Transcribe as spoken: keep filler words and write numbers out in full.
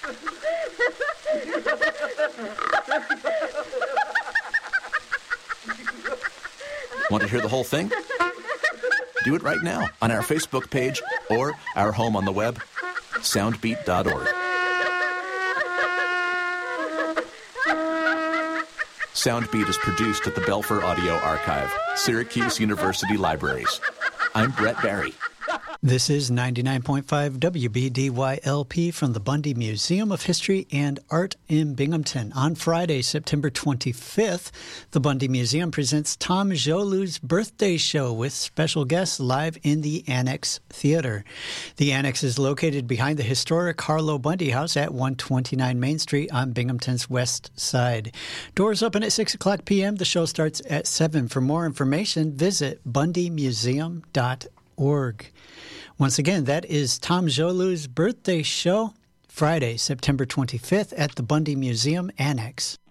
Want to hear the whole thing? Do it right now on our Facebook page or our home on the web, soundbeat dot org. Soundbeat is produced at the Belfer Audio Archive, Syracuse University Libraries. I'm Brett Barry. This is ninety-nine point five W B D Y L P from the Bundy Museum of History and Art in Binghamton. On Friday, September twenty-fifth, the Bundy Museum presents Tom Jolu's birthday show with special guests live in the Annex Theater. The Annex is located behind the historic Harlow Bundy House at one twenty-nine Main Street on Binghamton's west side. Doors open at six o'clock p.m. The show starts at seven. For more information, visit bundy museum dot org. Once again, that is Tom Jolu's birthday show, Friday, September twenty-fifth at the Bundy Museum Annex.